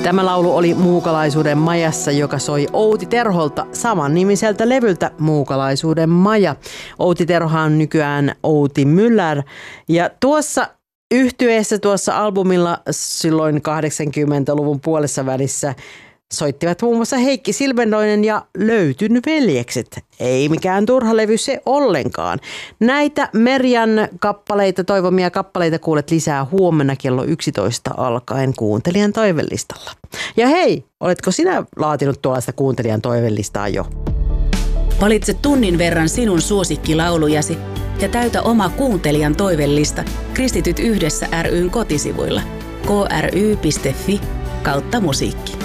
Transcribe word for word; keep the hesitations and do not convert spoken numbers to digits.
Tämä laulu oli Muukalaisuuden majassa, joka soi Outi Terholta samannimiseltä levyltä Muukalaisuuden maja. Outi Terhohan on nykyään Outi Müller ja tuossa yhtyeessä tuossa albumilla silloin kahdeksankymmentäluvun puolessa välissä soittivat muun muassa Heikki Silvennoinen ja Löytyn veljekset. Ei mikään turha levy se ollenkaan. Näitä Merjan kappaleita, toivomia kappaleita kuulet lisää huomenna kello yksitoista alkaen kuuntelijan toivellistalla. Ja hei, oletko sinä laatinut tuollaista kuuntelijan toivellistaa jo? Valitse tunnin verran sinun suosikkilaulujasi ja täytä oma kuuntelijan toivellista Kristityt yhdessä ry:n kotisivuilla k r y piste f i kautta musiikki.